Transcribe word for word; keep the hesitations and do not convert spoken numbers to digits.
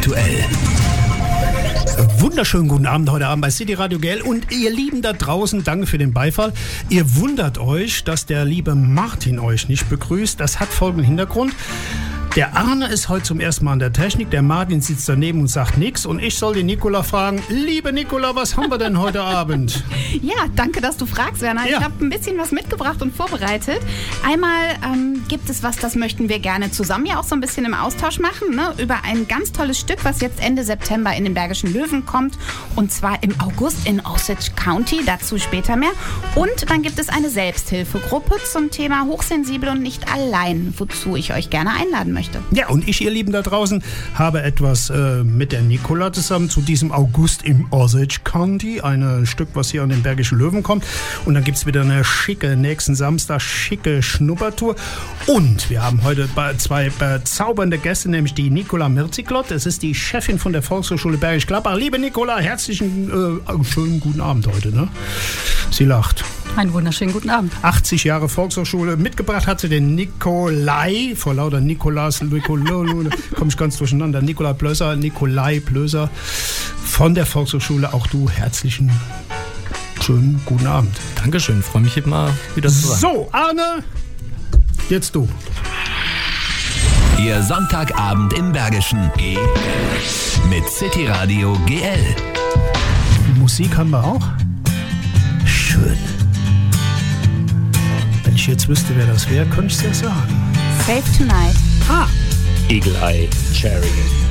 aktuell. Wunderschönen guten Abend heute Abend bei City Radio G L und ihr Lieben da draußen, danke für den Beifall. Ihr wundert euch, dass der liebe Martin euch nicht begrüßt. Das hat folgenden Hintergrund. Der Arne ist heute zum ersten Mal an der Technik, der Martin sitzt daneben und sagt nichts und ich soll den Nikola fragen, liebe Nikola, was haben wir denn heute Abend? Ja, danke, dass du fragst, Werner. Ja. Ich habe ein bisschen was mitgebracht und vorbereitet. Einmal ähm, gibt es was, das möchten wir gerne zusammen ja auch so ein bisschen im Austausch machen, ne? Über ein ganz tolles Stück, was jetzt Ende September in den Bergischen Löwen kommt und zwar im August in Osage County, dazu später mehr. Und dann gibt es eine Selbsthilfegruppe zum Thema hochsensibel und nicht allein, wozu ich euch gerne einladen möchte. Ja, und ich, ihr Lieben da draußen, habe etwas äh, mit der Nikola zusammen zu diesem August im Osage County. Ein Stück, was hier an den Bergischen Löwen kommt. Und dann gibt es wieder eine schicke, nächsten Samstag, schicke Schnuppertour. Und wir haben heute zwei bezaubernde Gäste, nämlich die Nikola Mirziklot. Das ist die Chefin von der Volkshochschule Bergisch Gladbach. Liebe Nikola, herzlichen, äh, schönen guten Abend heute. Ne? Sie lacht. Einen wunderschönen guten Abend. achtzig Jahre Volkshochschule. Mitgebracht hat sie den Nikolai, vor lauter Nikolas, Nikololo, komme ich ganz durcheinander. Nikola Plöser, Nikolai Plöser von der Volkshochschule. Auch du herzlichen, schönen guten Abend. Dankeschön, freue mich immer wieder zu sein. So, Arne, jetzt du. Ihr Sonntagabend im Bergischen G L mit City Radio G L. Musik haben wir auch? Schön. Wenn ich jetzt wüsste, wer das wäre, könnte ich es ja sagen. Save Tonight. Ah. Eagle Eye Cherry.